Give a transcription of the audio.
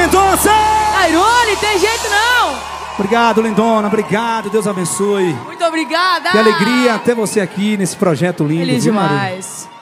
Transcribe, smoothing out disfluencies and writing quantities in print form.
Mendonça! Airone, tem jeito não! Obrigado, lindona, obrigado, Deus abençoe. Muito obrigada! Que alegria ter você aqui nesse projeto lindo. Feliz viu, Maru? demais.